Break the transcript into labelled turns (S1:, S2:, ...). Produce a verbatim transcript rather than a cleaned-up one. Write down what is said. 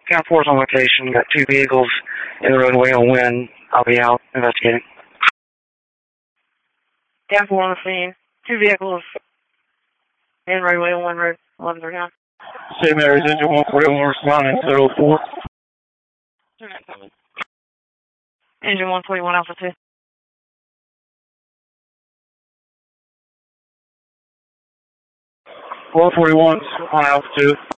S1: ten four's on location. Got two vehicles in the roadway on Wynn. I'll be out investigating.
S2: ten four on the scene. Two vehicles in roadway on Wynn Road. eleven thirty-nine.
S1: Same areas, engine one forty-one responding, zero four.
S2: Engine one forty-one Alpha two.
S1: one forty-one on Alpha two.